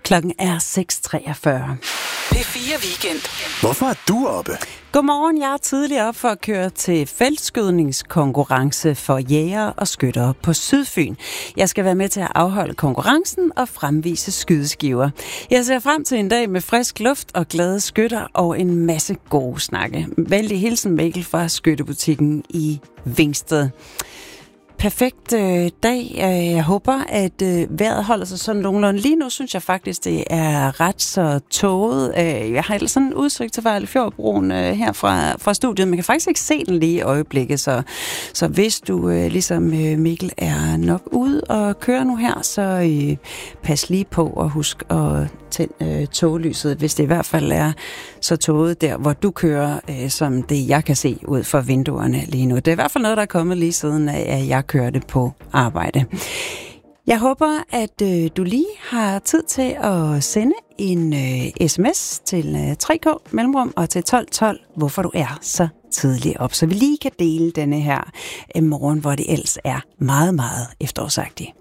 Klokken er 6:43. P4 Weekend. Hvorfor er du oppe? Godmorgen, jeg er tidligere op for at køre til feltskydningskonkurrence for jægere og skyttere på Sydfyn. Jeg skal være med til at afholde konkurrencen og fremvise skydeskiver. Jeg ser frem til en dag med frisk luft og glade skytter og en masse gode snakke. Venlig hilsen Mikkel fra Skyttebutikken i Vingsted. Perfekt dag. Jeg håber, at vejret holder sig sådan nogenlunde. Lige nu synes jeg faktisk, det er ret så tåget. Jeg har ellers sådan en udsigt til Vejlefjordbroen her fra studiet. Man kan faktisk ikke se den lige i øjeblikket. Så hvis du, ligesom Mikkel, er nok ude og køre nu her, så pas lige på og husk at tænde toglyset, hvis det i hvert fald er så tåget der, hvor du kører, som det jeg kan se ud fra vinduerne lige nu. Det er i hvert fald noget, der er kommet lige siden, at jeg kørte på arbejde. Jeg håber, at du lige har tid til at sende en sms til 3K mellemrum og til 1212, hvorfor du er så tidligt op, så vi lige kan dele denne her morgen, hvor det ellers er meget, meget efterårsagtigt.